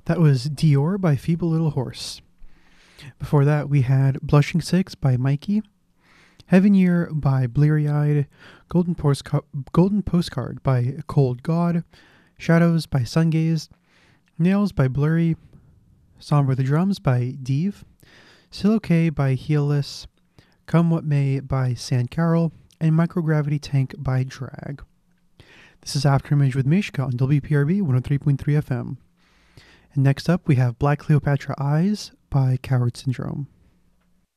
That was Dior by Feeble Little Horse. Before that, we had Blushing Six by Mikey, Heaven Year by Bleary Eyed, Golden Postcard by Cold God, Shadows by Sungaze, Nails by Blurry, Somber the Drums by Deve, Still Okay by Heelless, Come What May by Sand Carol, and Microgravity Tank by Drag. This is Afterimage with Mishka on WPRB 103.3 FM. And next up, we have Black Cleopatra Eyes by Coward Syndrome.